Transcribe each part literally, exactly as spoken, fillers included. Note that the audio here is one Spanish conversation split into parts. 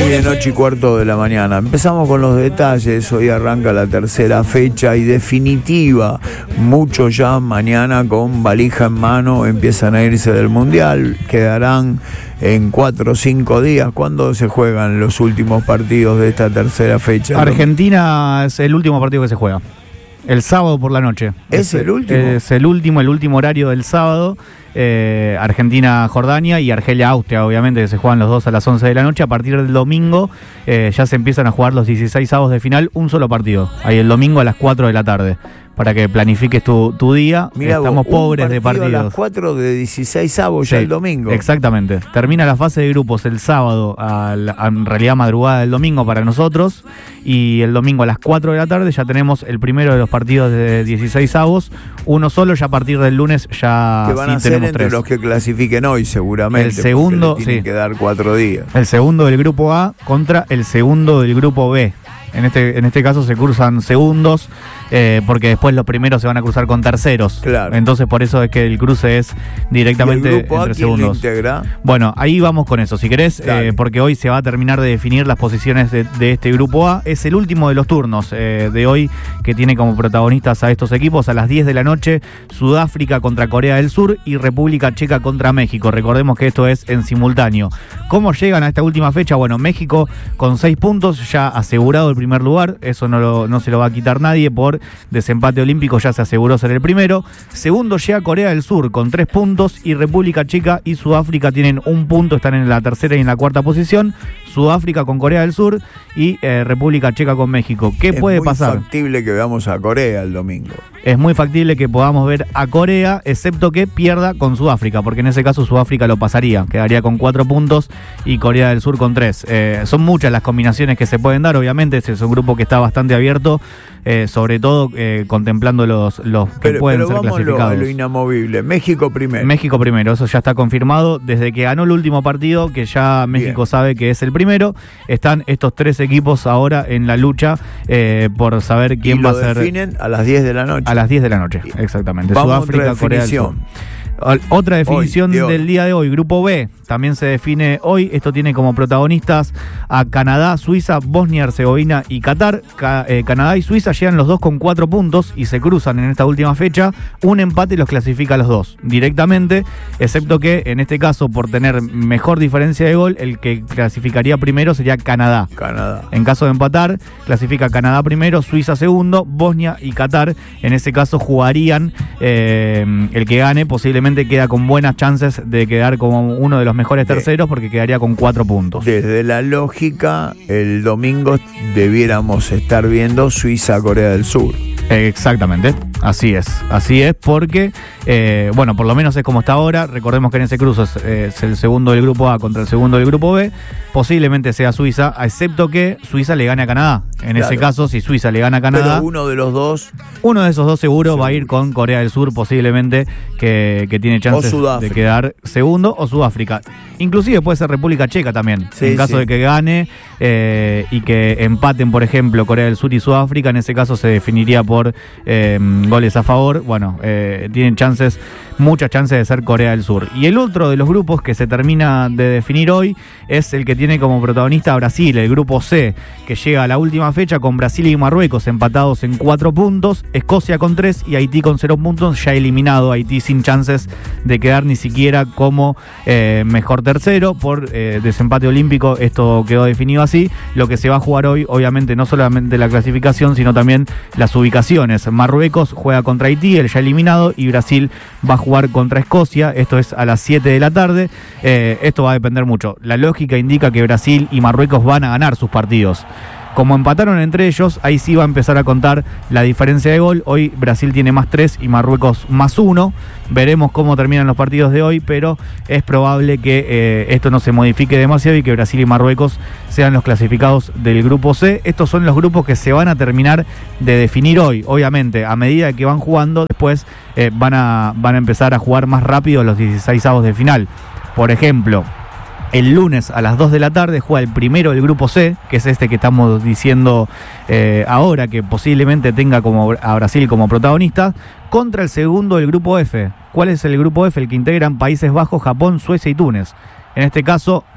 bien, ocho y cuarto de la mañana. Empezamos con los detalles. Hoy arranca la tercera fecha y definitiva. Muchos ya mañana con valija en mano empiezan a irse del Mundial. Quedarán en cuatro o cinco días. ¿Cuándo se juegan los últimos partidos de esta tercera fecha? Argentina es el último partido que se juega. El sábado por la noche. ¿Es el último? Es el último, el último horario del sábado. Eh, Argentina-Jordania y Argelia-Austria, obviamente, que se juegan los dos a las once de la noche. A partir del domingo eh, ya se empiezan a jugar los dieciséis avos de final, un solo partido. Ahí el domingo a las cuatro de la tarde. Para que planifiques tu, tu día. Mirá, estamos vos, pobres de partidos. A las cuatro de dieciséis avos ya sí, el domingo. Exactamente. Termina la fase de grupos el sábado, a la, a, en realidad madrugada del domingo para nosotros. Y el domingo a las cuatro de la tarde ya tenemos el primero de los partidos de dieciséis avos. Uno solo, ya a partir del lunes ya que van sí a ser tenemos entre tres. los que clasifiquen hoy seguramente. El segundo, tienen sí. que dar cuatro días. El segundo del grupo A contra el segundo del grupo B. En este, en este caso se cruzan segundos, eh, porque después los primeros se van a cruzar con terceros. Claro. Entonces por eso es que el cruce es directamente ¿Y el grupo entre A quién lo segundos. integra? Bueno, ahí vamos con eso, si querés, eh, porque hoy se va a terminar de definir las posiciones de, de este grupo A. Es el último de los turnos eh, de hoy que tiene como protagonistas a estos equipos. A las diez de la noche, Sudáfrica contra Corea del Sur y República Checa contra México. Recordemos que esto es en simultáneo. ¿Cómo llegan a esta última fecha? Bueno, México con seis puntos, ya asegurado el primer lugar. Eso no, lo, no se lo va a quitar nadie por desempate olímpico, ya se aseguró ser el primero. Segundo llega Corea del Sur con tres puntos y República Checa y Sudáfrica tienen un punto, están en la tercera y en la cuarta posición. Sudáfrica con Corea del Sur y eh, República Checa con México. ¿Qué es puede muy pasar? Es factible que veamos a Corea el domingo. Es muy factible que podamos ver a Corea, excepto que pierda con Sudáfrica, porque en ese caso Sudáfrica lo pasaría, quedaría con cuatro puntos y Corea del Sur con tres. Eh, son muchas las combinaciones que se pueden dar, obviamente, este es un grupo que está bastante abierto, eh, sobre todo eh, contemplando los, los que pero, pueden pero ser vamos clasificados. Lo, lo inamovible, México primero. México primero, eso ya está confirmado desde que ganó el último partido, que ya México Bien. sabe que es el primero. Están estos tres equipos ahora en la lucha eh, por saber quién y va lo a ser. definen a las diez de la noche. A las diez de la noche, exactamente. Vamos Sudáfrica, Corea del Sur. Otra definición hoy, de del hoy. día de hoy, Grupo B, también se define hoy. Esto tiene como protagonistas a Canadá, Suiza, Bosnia, Herzegovina y Qatar. Ca eh, Canadá y Suiza llegan los dos con cuatro puntos y se cruzan en esta última fecha. Un empate los clasifica a los dos directamente, excepto que en este caso, por tener mejor diferencia de gol, el que clasificaría primero sería Canadá. Canadá. En caso de empatar, clasifica Canadá primero, Suiza segundo, Bosnia y Qatar. En ese caso jugarían eh, el que gane, posiblemente queda con buenas chances de quedar como uno de los mejores terceros, porque quedaría con cuatro puntos. Desde la lógica, el domingo debiéramos estar viendo Suiza-Corea del Sur. Exactamente, así es, así es porque, eh, bueno, por lo menos es como está ahora. Recordemos que en ese cruce es, eh, es el segundo del grupo A contra el segundo del grupo B, posiblemente sea Suiza, excepto que Suiza le gane a Canadá. En claro. ese caso, si Suiza le gana a Canadá, pero uno de los dos, uno de esos dos seguro sí. va a ir con Corea del Sur, posiblemente, que, que tiene chances de quedar segundo, o Sudáfrica. Inclusive puede ser República Checa también, sí, en caso sí. de que gane eh, y que empaten, por ejemplo, Corea del Sur y Sudáfrica. En ese caso se definiría por eh, goles a favor. Bueno, eh, tienen chances, muchas chances de ser Corea del Sur. Y el otro de los grupos que se termina de definir hoy es el que tiene como protagonista a Brasil, el grupo C, que llega a la última fecha con Brasil y Marruecos empatados en cuatro puntos, Escocia con tres y Haití con cero puntos, ya eliminado Haití sin chances de quedar ni siquiera como eh, mejor tercero por eh, desempate olímpico. Esto quedó definido así. Lo que se va a jugar hoy, obviamente, no solamente la clasificación, sino también las ubicaciones. Marruecos juega contra Haití, el ya eliminado, y Brasil va a jugar contra Escocia. Esto es a las siete de la tarde. Eh, esto va a depender mucho. La lógica indica que Brasil y Marruecos van a ganar sus partidos. Como empataron entre ellos, ahí sí va a empezar a contar la diferencia de gol. Hoy Brasil tiene más tres y Marruecos más uno. Veremos cómo terminan los partidos de hoy, pero es probable que eh, esto no se modifique demasiado y que Brasil y Marruecos sean los clasificados del grupo C. Estos son los grupos que se van a terminar de definir hoy. Obviamente, a medida que van jugando, después eh, van, a, van a empezar a jugar más rápido los dieciséis avos de final. Por ejemplo, el lunes a las dos de la tarde juega el primero del grupo C, que es este que estamos diciendo eh, ahora, que posiblemente tenga como a Brasil como protagonista, contra el segundo del grupo F. ¿Cuál es el grupo F? El que integran Países Bajos, Japón, Suecia y Túnez. En este caso,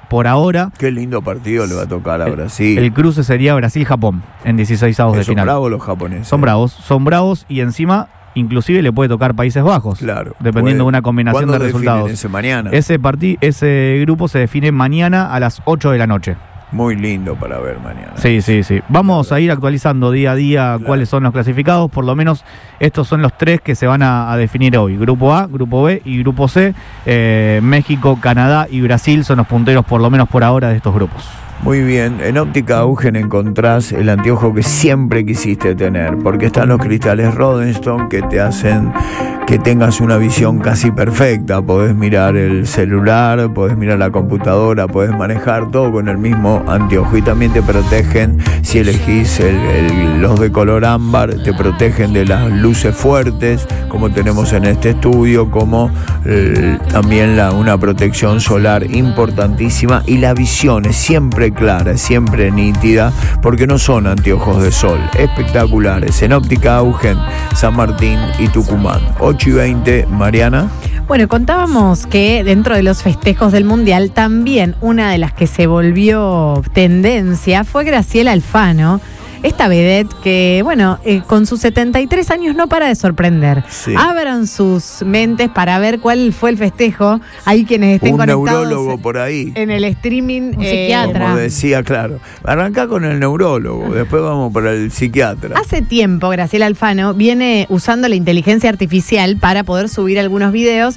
por ahora. Qué lindo partido le va a tocar a Brasil. El, el cruce sería Brasil-Japón en dieciseisavos de final. Son bravos los japoneses. Son bravos, son bravos y encima inclusive le puede tocar Países Bajos. Claro. Dependiendo de una combinación de resultados. Ese mañana? Ese, partid, ese grupo se define mañana a las ocho de la noche. Muy lindo para ver mañana. Sí, sí, sí. Vamos a ir actualizando día a día claro. cuáles son los clasificados. Por lo menos estos son los tres que se van a, a definir hoy. Grupo A, Grupo B y Grupo C. Eh, México, Canadá y Brasil son los punteros, por lo menos por ahora, de estos grupos. Muy bien, en Óptica Augen encontrás el anteojo que siempre quisiste tener, porque están los cristales Rodenstone que te hacen que tengas una visión casi perfecta. Podés mirar el celular, podés mirar la computadora, podés manejar todo con el mismo anteojo. Y también te protegen, si elegís el, el, los de color ámbar, te protegen de las luces fuertes, como tenemos en este estudio, como eh, también la, una protección solar importantísima. Y la visión es siempre clara, siempre nítida, porque no son anteojos de sol. Espectaculares en Óptica Augen, San Martín y Tucumán. ocho y veinte, Mariana. Bueno, contábamos que dentro de los festejos del Mundial también una de las que se volvió tendencia fue Graciela Alfano. Esta vedette que, bueno, eh, con sus setenta y tres años no para de sorprender. Sí. Abran sus mentes para ver cuál fue el festejo. Hay quienes estén un conectados. Un neurólogo por ahí. En el streaming. Un eh, psiquiatra. Como decía, claro. Arrancá con el neurólogo, después vamos para el psiquiatra. Hace tiempo, Graciela Alfano viene usando la inteligencia artificial para poder subir algunos videos.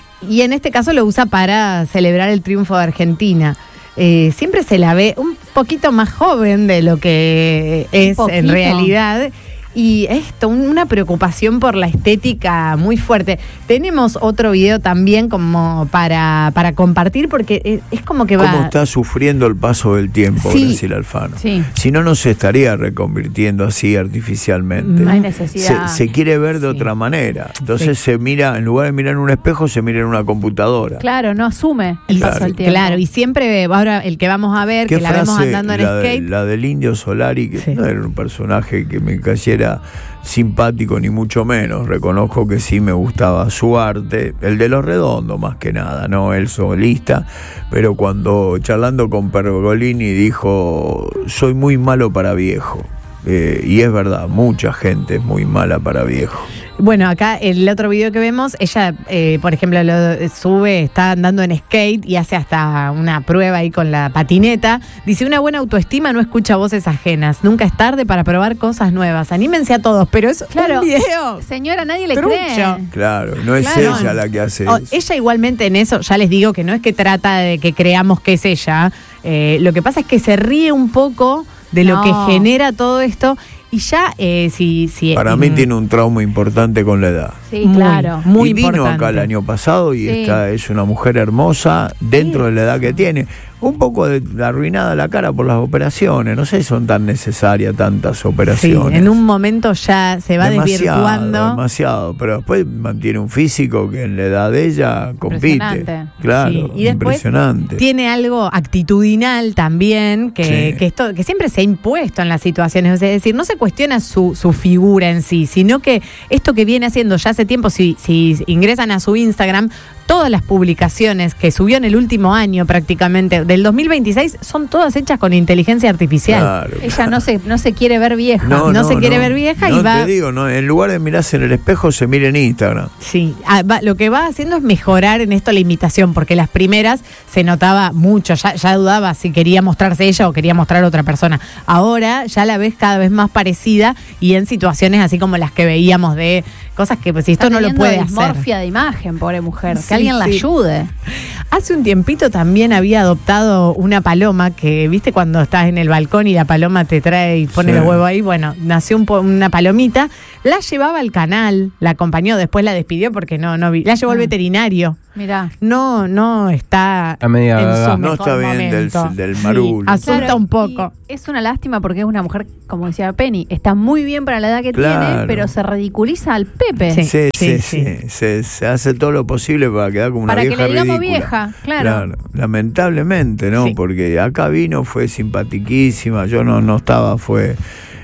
Y en este caso lo usa para celebrar el triunfo de Argentina. Eh, siempre se la ve un poquito más joven de lo que es en realidad. Y esto, una preocupación por la estética muy fuerte. Tenemos otro video también como para, para compartir, porque es como que va... ¿Cómo está sufriendo el paso del tiempo, sí, Graciela Alfano? Sí. Si no, no se estaría reconvirtiendo así artificialmente. No hay necesidad. Se, se quiere ver de sí. otra manera. Entonces sí. se mira, en lugar de mirar en un espejo, se mira en una computadora. Claro, no asume el claro. paso del tiempo. Claro, y siempre, ahora el que vamos a ver, que la vemos andando en la skate. De, la del Indio Solari, que sí. no era un personaje que me cayera simpático ni mucho menos. Reconozco que sí me gustaba su arte, el de Los Redondos más que nada, no el solista, pero cuando charlando con Pergolini dijo: soy muy malo para viejo. Eh, y es verdad, mucha gente es muy mala para viejo. Bueno, acá el otro video que vemos, ella, eh, por ejemplo, lo sube, está andando en skate y hace hasta una prueba ahí con la patineta. Dice: una buena autoestima no escucha voces ajenas. Nunca es tarde para probar cosas nuevas. Anímense a todos, pero es claro, un video. Señora, nadie le trucho. cree. Claro, no es claro. ella la que hace o, eso. Ella igualmente en eso, ya les digo que no es que trata de que creamos que es ella. Eh, lo que pasa es que se ríe un poco de lo no. que genera todo esto. Y ya, eh, si, si... Para eh, mí tiene un trauma importante con la edad. Sí, claro. Muy, muy y vino importante. acá el año pasado y sí. está, es una mujer hermosa dentro sí. de la edad que tiene. Un poco de, arruinada la cara por las operaciones. No sé si son tan necesarias tantas operaciones. Sí, en un momento ya se va demasiado, desvirtuando. Demasiado, pero después mantiene un físico que en la edad de ella compite. Claro, sí. Y impresionante. Tiene algo actitudinal también, que, sí. que, esto, que siempre se ha impuesto en las situaciones. Es decir, no se cuestiona su, su figura en sí, sino que esto que viene haciendo ya hace tiempo, si, si ingresan a su Instagram, todas las publicaciones que subió en el último año prácticamente, del dos mil veintiséis, son todas hechas con inteligencia artificial. Claro. Ella no se, no se quiere ver vieja. No, no, no se quiere no. ver vieja no y va... te digo, no, en lugar de mirarse en el espejo, se mira en Instagram. Sí, ah, va, lo que va haciendo es mejorar en esto la imitación, porque las primeras se notaba mucho, ya, ya dudaba si quería mostrarse ella o quería mostrar otra persona. Ahora ya la ves cada vez más parecida y en situaciones así como las que veíamos de cosas que pues si esto no lo puede hacer. Dismorfia de imagen, pobre mujer. Sí, que alguien la sí. ayude. Hace un tiempito también había adoptado una paloma que, viste, cuando estás en el balcón y la paloma te trae y pone sí. los huevos ahí. Bueno, nació un po- una palomita, la llevaba al canal, la acompañó, después la despidió porque no, no vi, la llevó ah. al veterinario. Mirá. No, no está a media en su no está bien del, del marul. Sí, asusta claro, un poco. Es una lástima porque es una mujer, como decía Penny, está muy bien para la edad que claro. tiene, pero se ridiculiza al Pepe. Sí, sí, sí. sí, sí. Se, se hace todo lo posible para quedar como una para vieja que le digamos ridícula. vieja, claro. claro. Lamentablemente, ¿no? Sí. Porque acá vino, fue simpatiquísima, yo no, no estaba, fue...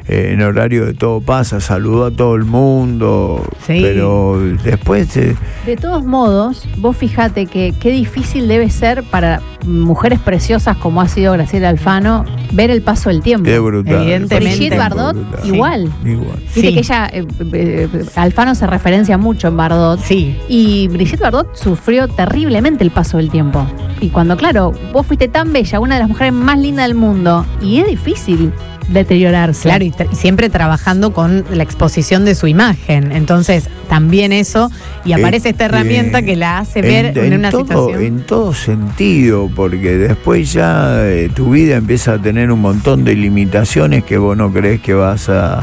eh, en horario de Todo Pasa, saludó a todo el mundo, sí. Pero después... Eh, de todos modos, vos fijate que qué difícil debe ser para mujeres preciosas como ha sido Graciela Alfano ver el paso del tiempo. Es brutal. Evidentemente. Brigitte Bardot, igual. Sí, igual. Viste sí. que ella, eh, eh, Alfano se referencia mucho en Bardot. Sí. Y Brigitte Bardot sufrió terriblemente el paso del tiempo. Y cuando, claro, vos fuiste tan bella, una de las mujeres más lindas del mundo, y es difícil deteriorarse. Claro, y, y siempre trabajando con la exposición de su imagen. Entonces, también eso, y aparece esta herramienta que la hace ver en, en, en una todo, situación. En todo sentido, porque después ya eh, tu vida empieza a tener un montón de limitaciones que vos no crees que vas a...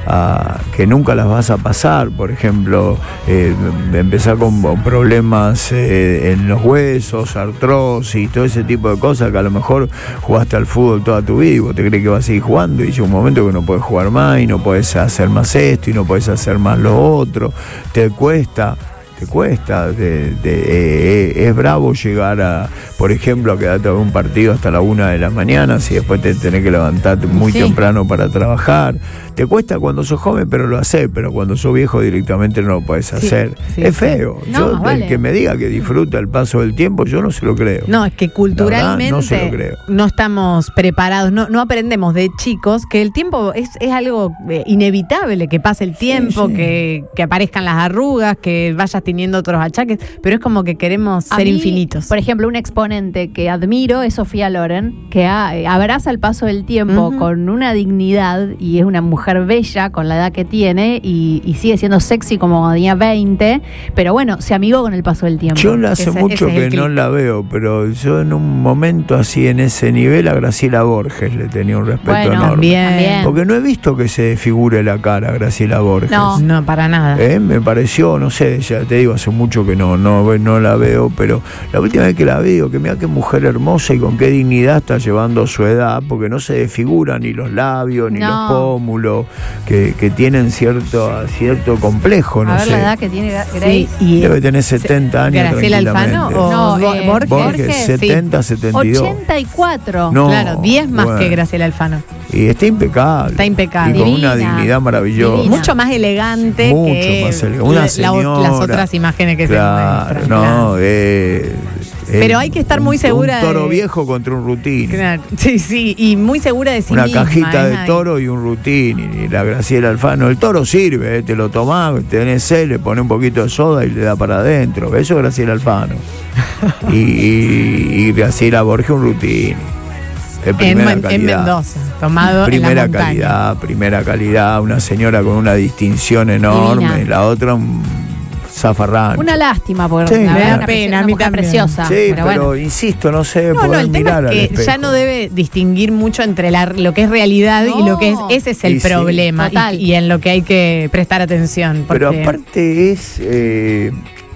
A, que nunca las vas a pasar, por ejemplo, eh, empezar con problemas eh, en los huesos, artrosis, todo ese tipo de cosas que a lo mejor jugaste al fútbol toda tu vida y vos te crees que vas a seguir jugando y llega un momento que no puedes jugar más y no puedes hacer más esto y no puedes hacer más lo otro, te cuesta. Te cuesta, de, de, eh, es bravo llegar a, por ejemplo, a quedarte a ver un partido hasta la una de la mañana, si después te tenés que levantarte muy sí. temprano para trabajar. Te cuesta cuando sos joven, pero lo haces, pero cuando sos viejo directamente no lo podés hacer. Sí, sí, es feo. Sí. No, yo, vale. El que me diga que disfruta el paso del tiempo, yo no se lo creo. No, es que culturalmente verdad, no, se lo creo. No estamos preparados, no, no aprendemos de chicos que el tiempo es, es algo inevitable, que pase el tiempo, sí, sí. Que, que aparezcan las arrugas, que vayas teniendo otros achaques, pero es como que queremos a ser mí, infinitos. Por ejemplo, un exponente que admiro es Sofía Loren, que ha, eh, abraza el paso del tiempo uh-huh. con una dignidad y es una mujer bella con la edad que tiene y, y sigue siendo sexy como cuando tenía veinte, pero bueno, se amigó con el paso del tiempo. Yo la hace ese, mucho ese que no la veo, pero yo en un momento así en ese nivel a Graciela Borges le tenía un respeto bueno, enorme. También. Porque no he visto que se desfigure la cara a Graciela Borges. No, no, para nada. ¿Eh? Me pareció, no sé, ya te digo, hace mucho que no, no, no la veo, pero la última vez que la veo, que mira qué mujer hermosa y con qué dignidad está llevando su edad, porque no se desfiguran ni los labios, ni no. los pómulos, que, que tienen cierto, cierto complejo, no a ver sé. la edad que tiene Grace. Sí, y debe tener setenta años. ¿Graciela Alfano o no, eh, Borges? Borges, setenta, sí. setenta y dos. ochenta y cuatro. No, claro, diez más bueno. que Graciela Alfano. Y está impecable. Está impecable. Y con Divina. una dignidad maravillosa. Divina. Mucho más elegante Mucho que más elegante. Una la, señora, las otras imágenes que claro, se muestran. No, claro. eh, Pero hay que estar muy un, segura un toro de... viejo contra un Rutini. Claro. Sí, sí, y muy segura de sí Una misma. cajita de ahí. toro y un Rutini. Y la Graciela Alfano. El toro sirve, eh, te lo tomás, tenés sed, le pones un poquito de soda y le da para adentro. Eso es Graciela Alfano. y, y, y Graciela Borges un Rutini. En, en Mendoza, tomado primera en la calidad, primera calidad, una señora con una distinción enorme, divina. La otra un zafarrán. Una lástima, porque sí, me da una pena, una mujer preciosa. Sí, pero, pero bueno. Insisto, no sé, no, poder no, el mirar tema es que ya no debe distinguir mucho entre la, lo que es realidad no. y lo que es, ese es el sí, problema sí, y, y en lo que hay que prestar atención. Porque... Pero aparte es... Eh,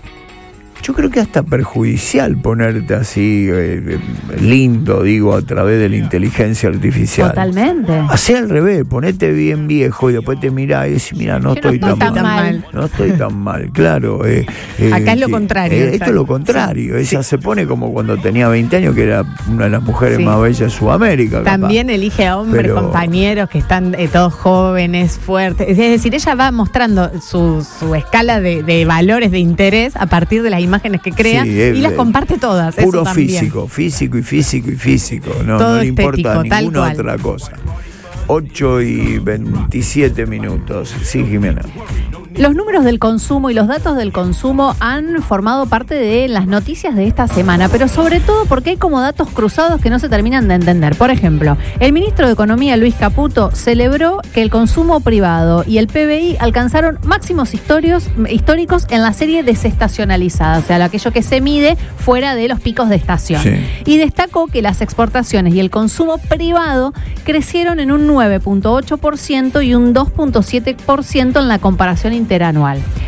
yo creo que hasta perjudicial ponerte así eh, lindo, digo, a través de la inteligencia artificial. Totalmente. Así al revés, ponete bien viejo y después te mirás y decís, mira, no, estoy, no tan, tan mal. mal. No estoy tan mal, claro. Eh, eh, Acá es lo que, contrario. Eh, esto es lo contrario. Sí. Ella sí. se pone como cuando tenía veinte años, que era una de las mujeres sí. más bellas de Sudamérica. También capaz. Elige a hombres, pero... compañeros que están eh, todos jóvenes, fuertes. Es decir, ella va mostrando su, su escala de, de valores de interés a partir de las imágenes que crea sí, y las comparte todas. Puro eso físico, físico y físico y físico. No, todo no le importa estético, ninguna otra cosa. ocho y veintisiete minutos. Sí, Jimena. Los números del consumo y los datos del consumo han formado parte de las noticias de esta semana, pero sobre todo porque hay como datos cruzados que no se terminan de entender. Por ejemplo, el ministro de Economía, Luis Caputo, celebró que el consumo privado y el P B I alcanzaron máximos históricos, históricos en la serie desestacionalizada, o sea, aquello que se mide fuera de los picos de estación. Sí. Y destacó que las exportaciones y el consumo privado crecieron en un nueve punto ocho por ciento y un dos punto siete por ciento en la comparación interanual.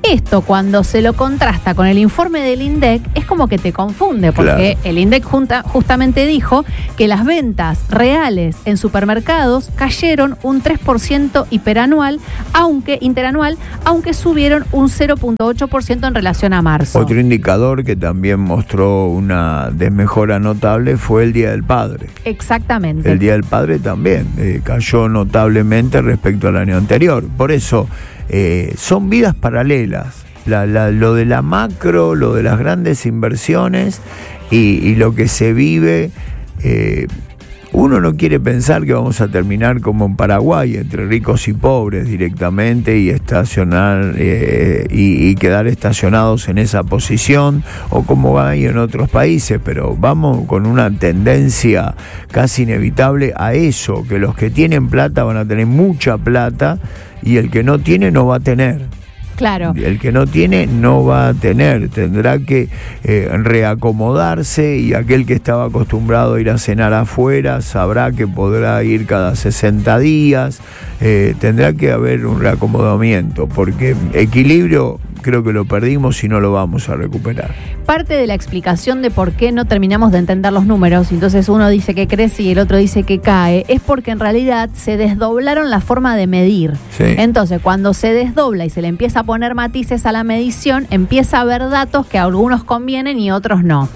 Esto, cuando se lo contrasta con el informe del INDEC, es como que te confunde, porque claro, el INDEC junta, justamente dijo que las ventas reales en supermercados cayeron un tres por ciento hiperanual, aunque interanual, aunque subieron un cero punto ocho por ciento en relación a marzo. Otro indicador que también mostró una desmejora notable fue el Día del Padre. Exactamente. El Día del Padre también eh, cayó notablemente respecto al año anterior. Por eso, eh, son vidas paralelas. La, la, lo de la macro, lo de las grandes inversiones y, y lo que se vive... Eh, Uno no quiere pensar que vamos a terminar como en Paraguay, entre ricos y pobres directamente y estacionar eh, y, y quedar estacionados en esa posición, o como hay en otros países, pero vamos con una tendencia casi inevitable a eso, que los que tienen plata van a tener mucha plata y el que no tiene no va a tener. Claro. El que no tiene no va a tener, tendrá que eh, reacomodarse, y aquel que estaba acostumbrado a ir a cenar afuera sabrá que podrá ir cada sesenta días, eh, tendrá que haber un reacomodamiento, porque equilibrio creo que lo perdimos y no lo vamos a recuperar. Parte de la explicación de por qué no terminamos de entender los números, entonces uno dice que crece y el otro dice que cae, es porque en realidad se desdoblaron la forma de medir. Sí. Entonces, cuando se desdobla y se le empieza a poner matices a la medición, empieza a haber datos que a algunos convienen y otros no.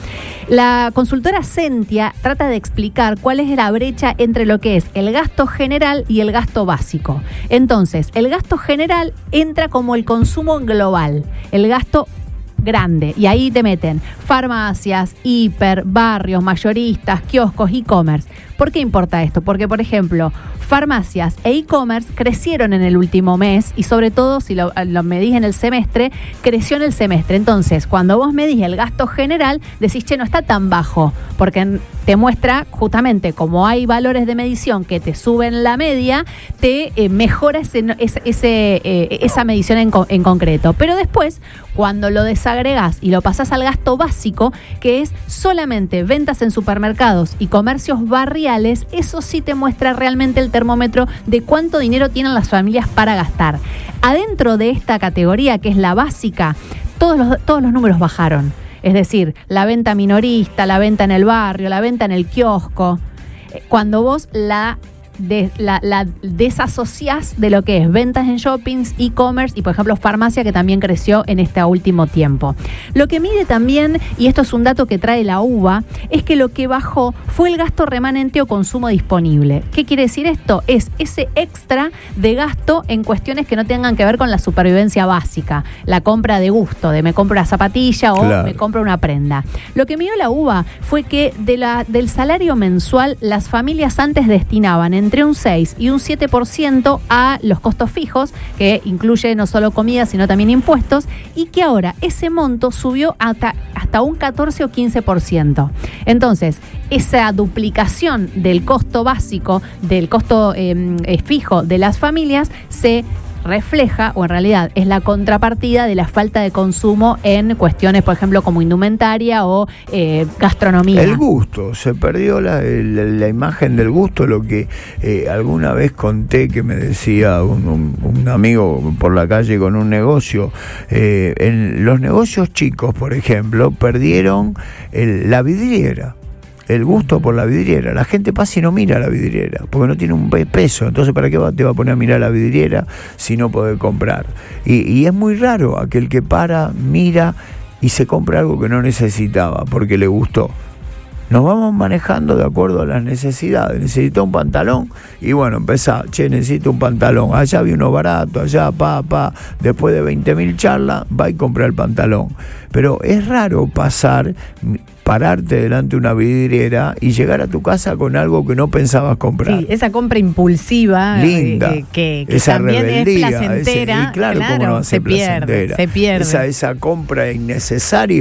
La consultora Sentia trata de explicar cuál es la brecha entre lo que es el gasto general y el gasto básico. Entonces, el gasto general entra como el consumo global, el gasto grande, y ahí te meten farmacias, hiper, barrios, mayoristas, kioscos, e-commerce. ¿Por qué importa esto? Porque, por ejemplo, farmacias e e-commerce crecieron en el último mes, y sobre todo, si lo, lo medís en el semestre, creció en el semestre. Entonces, cuando vos medís el gasto general, decís, che, no está tan bajo, porque te muestra justamente, como hay valores de medición que te suben la media, te eh, mejora ese, ese, ese, eh, esa medición en, en concreto. Pero después, cuando lo desagregás y lo pasás al gasto básico, que es solamente ventas en supermercados y comercios barriales, eso sí te muestra realmente el termómetro de cuánto dinero tienen las familias para gastar. Adentro de esta categoría, que es la básica, todos los, todos los números bajaron. Es decir, la venta minorista, la venta en el barrio, la venta en el kiosco. Cuando vos la, de, la, la desasociás de lo que es ventas en shoppings, e-commerce y, por ejemplo, farmacia, que también creció en este último tiempo. Lo que mide también, y esto es un dato que trae la U B A, es que lo que bajó fue el gasto remanente o consumo disponible. ¿Qué quiere decir esto? Es ese extra de gasto en cuestiones que no tengan que ver con la supervivencia básica, la compra de gusto, de me compro una zapatilla o claro, me compro una prenda. Lo que midió la U B A fue que de la, del salario mensual, las familias antes destinaban entre un seis y un siete por ciento a los costos fijos, que incluye no solo comida, sino también impuestos, y que ahora ese monto subió hasta, hasta un catorce o quince por ciento. Entonces, esa duplicación del costo básico, del costo eh, fijo de las familias, se refleja, o en realidad es la contrapartida de la falta de consumo en cuestiones, por ejemplo, como indumentaria o eh, gastronomía. El gusto, se perdió la, la, la imagen del gusto, lo que eh, alguna vez conté, que me decía un, un, un amigo por la calle con un negocio. Eh, en los negocios chicos, por ejemplo, perdieron el, la vidriera. El gusto por la vidriera. La gente pasa y no mira la vidriera, porque no tiene un peso. Entonces, ¿para qué va, te va a poner a mirar la vidriera si no podés comprar? Y, y es muy raro aquel que para, mira y se compra algo que no necesitaba porque le gustó. Nos vamos manejando de acuerdo a las necesidades. Necesito un pantalón y bueno, empezá, che, necesito un pantalón. Allá vi uno barato, allá, pa, pa. Después de veinte mil charlas, va y compra el pantalón. Pero es raro pasar, pararte delante de una vidriera y llegar a tu casa con algo que no pensabas comprar. Sí, esa compra impulsiva. Linda. Eh, que, que esa también rebeldía, es placentera. Ese, y claro, claro, cómo no va a ser se pierde, placentera. se pierde. Esa, esa compra innecesaria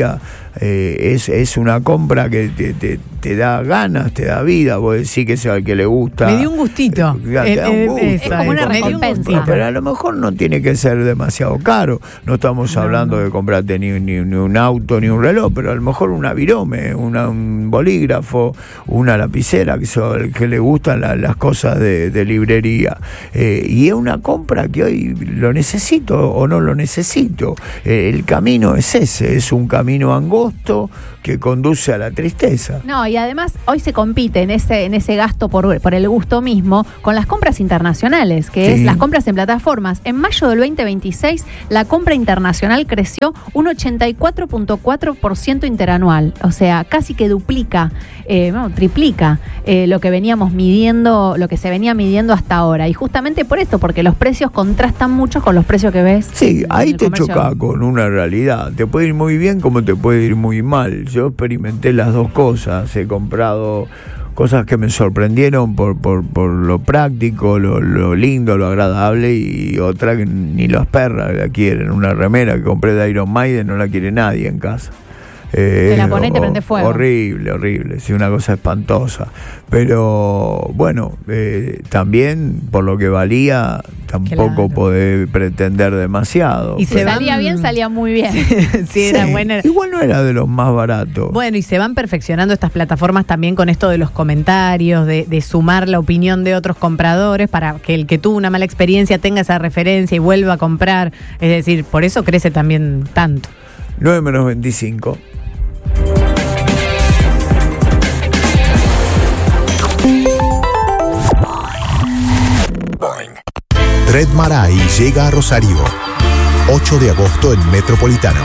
Eh, es, es una compra que te, te, te da ganas, te da vida. Vos decís que es al que le gusta. Me dio un gustito. Eh, te da un gusto. Es como una recompensa. Pero a lo mejor no tiene que ser demasiado caro. No estamos no, hablando no. de comprarte ni, ni, ni un auto ni un reloj, pero a lo mejor una virome, una, un bolígrafo, una lapicera, que, so, que le gustan la, las cosas de, de librería. Eh, y es una compra que hoy lo necesito o no lo necesito. Eh, el camino es ese, es un camino angosto que conduce a la tristeza. No, y además hoy se compite en ese, en ese gasto por, por el gusto mismo con las compras internacionales, que sí. es las compras en plataformas. En mayo del veinte veintiséis, la compra internacional creció un ochenta y cuatro punto cuatro por ciento interanual, o sea, casi que duplica, eh, no, triplica eh, lo que veníamos midiendo, lo que se venía midiendo hasta ahora. Y justamente por esto, porque los precios contrastan mucho con los precios que ves. Sí, ahí te choca con una realidad. Te puede ir muy bien como te puede ir muy mal. Yo experimenté las dos cosas. He comprado cosas que me sorprendieron por, por, por lo práctico, lo, lo lindo, lo agradable, y otra que ni las perras la quieren. Una remera que compré de Iron Maiden no la quiere nadie en casa. Eh, te la pones y te prende fuego. Horrible, horrible, sí, una cosa espantosa. Pero bueno, eh, también por lo que valía, tampoco claro. podés pretender demasiado. Y se salía van... bien, salía muy bien. sí, era sí. buena. Igual no era de los más baratos. Bueno, y se van perfeccionando estas plataformas también con esto de los comentarios, de, de sumar la opinión de otros compradores para que el que tuvo una mala experiencia tenga esa referencia y vuelva a comprar. Es decir, por eso crece también tanto. nueve menos veinticinco. Red Maray llega a Rosario. ocho de agosto en Metropolitano.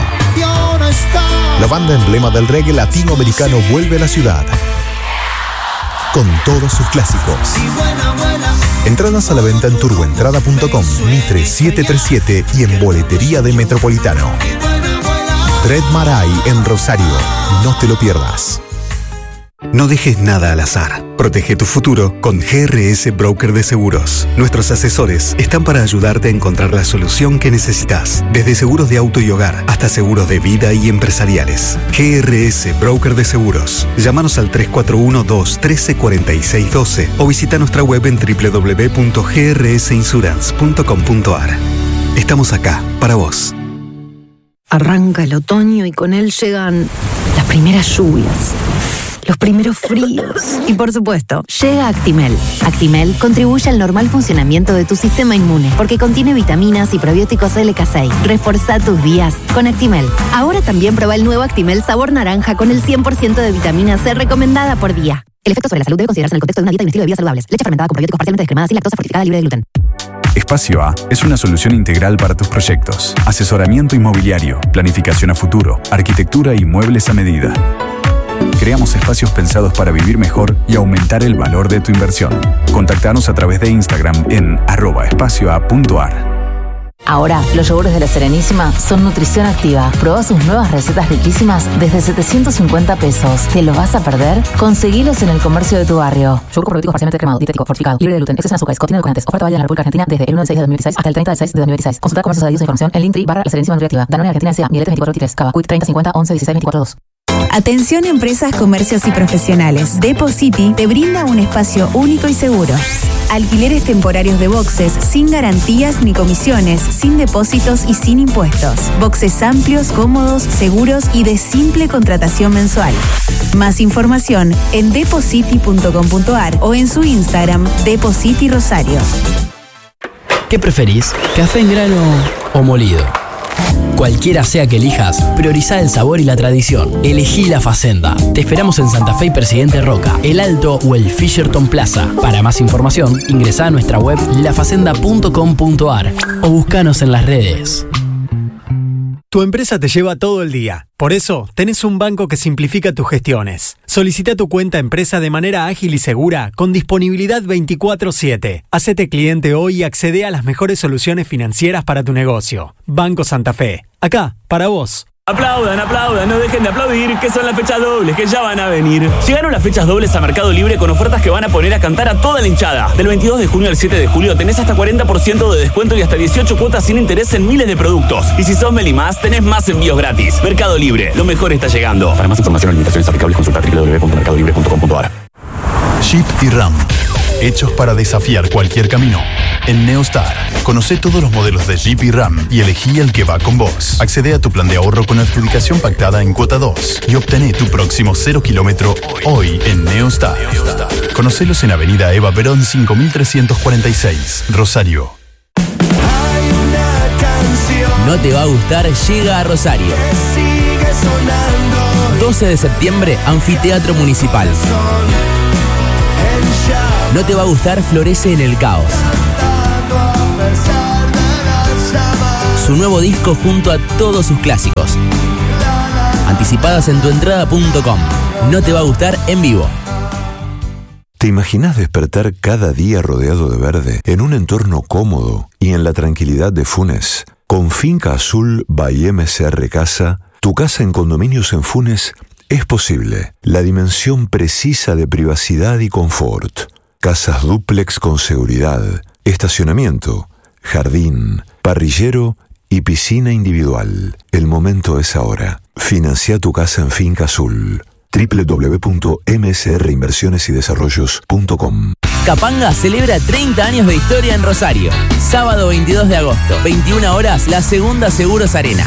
La banda emblema del reggae latinoamericano vuelve a la ciudad con todos sus clásicos. Entradas a la venta en turboentrada punto com, Mitre siete tres siete y en boletería de Metropolitano. Red Maray en Rosario. No te lo pierdas. No dejes nada al azar. Protege tu futuro con G R S Broker de Seguros. Nuestros asesores están para ayudarte a encontrar la solución que necesitas. Desde seguros de auto y hogar hasta seguros de vida y empresariales. G R S Broker de Seguros. Llámanos al tres cuatro uno, dos uno tres, cuatro seis uno dos o visita nuestra web en doble u doble u doble u punto g r s insurance punto com punto a r. Estamos acá para vos. Arranca el otoño y con él llegan las primeras lluvias, los primeros fríos y, por supuesto, llega Actimel. Actimel contribuye al normal funcionamiento de tu sistema inmune porque contiene vitaminas y probióticos L K seis. Reforza tus días con Actimel. Ahora también prueba el nuevo Actimel sabor naranja con el cien por ciento de vitamina C recomendada por día. El efecto sobre la salud debe considerarse en el contexto de una dieta y un estilo de vida saludables. Leche fermentada con probióticos parcialmente descremada sin lactosa, fortificada, libre de gluten. Espacio A es una solución integral para tus proyectos. Asesoramiento inmobiliario, planificación a futuro, arquitectura y muebles a medida. Creamos espacios pensados para vivir mejor y aumentar el valor de tu inversión. Contactanos a través de Instagram en arroba espacio a punto ar. Ahora, los yogures de La Serenísima son nutrición activa. Probá sus nuevas recetas riquísimas desde setecientos cincuenta pesos. ¿Te lo vas a perder? Conseguilos en el comercio de tu barrio. Yogur con probióticos parcialmente cremado, dietético, fortificado, libre de gluten, exceso en azúcares, contiene edulcorantes. Oferta válida en la República Argentina desde el uno de seis de dos mil dieciséis hasta el treinta de seis de dos mil dieciséis. Consulta comercios adheridos e información en Linktree barra La Serenísima Nutriactiva. Danone Argentina S A, Miletes veinticuatro veintitrés, Cava, Quick treinta cincuenta once dieciséis veinticuatro dos. Atención empresas, comercios y profesionales. Depot City te brinda un espacio único y seguro. Alquileres temporarios de boxes sin garantías ni comisiones, sin depósitos y sin impuestos. Boxes amplios, cómodos, seguros y de simple contratación mensual. Más información en depot city punto com punto a r o en su Instagram Depot City Rosario. ¿Qué preferís? ¿Café en grano o molido? Cualquiera sea que elijas, priorizá el sabor y la tradición. Elegí La Facenda. Te esperamos en Santa Fe y Presidente Roca, El Alto o el Fisherton Plaza. Para más información, ingresá a nuestra web la facenda punto com punto a r o buscanos en las redes. Tu empresa te lleva todo el día. Por eso, tenés un banco que simplifica tus gestiones. Solicita tu cuenta empresa de manera ágil y segura, con disponibilidad veinticuatro siete. Hacete cliente hoy y accede a las mejores soluciones financieras para tu negocio. Banco Santa Fe. Acá, para vos. Aplaudan, aplaudan, no dejen de aplaudir, que son las fechas dobles, que ya van a venir. Llegaron las fechas dobles a Mercado Libre con ofertas que van a poner a cantar a toda la hinchada. Del veintidós de junio al siete de julio tenés hasta cuarenta por ciento de descuento y hasta dieciocho cuotas sin interés en miles de productos. Y si sos Melimás, tenés más envíos gratis. Mercado Libre, lo mejor está llegando. Para más información o limitaciones aplicables, consulta doble u doble u doble u punto mercado libre punto com punto a r. Jeep y Ram, hechos para desafiar cualquier camino. En Neostar, conoce todos los modelos de Jeep y Ram y elegí el que va con vos. Accede a tu plan de ahorro con adjudicación pactada en cuota dos y obtené tu próximo cero kilómetro hoy en Neostar. Conocelos en Avenida Eva Perón cinco mil trescientos cuarenta y seis, Rosario. No te va a gustar, llega a Rosario. doce de septiembre, Anfiteatro Municipal. No te va a gustar, florece en el caos. Su nuevo disco junto a todos sus clásicos. Anticipadas en tuentrada punto com. No te va a gustar, en vivo. ¿Te imaginas despertar cada día rodeado de verde, en un entorno cómodo y en la tranquilidad de Funes? Con Finca Azul by M C R Casa, tu casa en condominios en Funes es posible. La dimensión precisa de privacidad y confort. Casas dúplex con seguridad, estacionamiento, jardín, parrillero y piscina individual. El momento es ahora. Financia tu casa en Finca Azul. doble u doble u doble u punto m s r inversiones y desarrollos punto com. Capanga celebra treinta años de historia en Rosario. Sábado veintidós de agosto, veintiuna horas, la segunda Seguros Arena.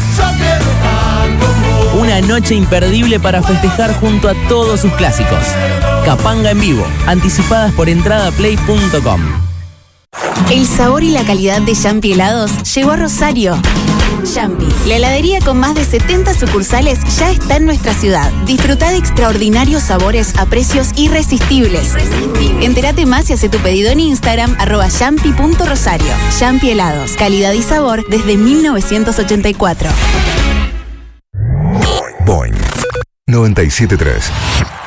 Una noche imperdible para festejar junto a todos sus clásicos. Capanga en vivo. Anticipadas por entrada play punto com. El sabor y la calidad de Yampi Helados llegó a Rosario. Yampi, la heladería con más de setenta sucursales, ya está en nuestra ciudad. Disfruta de extraordinarios sabores a precios irresistibles. Entérate más y hace tu pedido en Instagram, arroba yampi punto rosario. Yampi Helados, calidad y sabor desde mil novecientos ochenta y cuatro. Boing noventa y siete punto tres.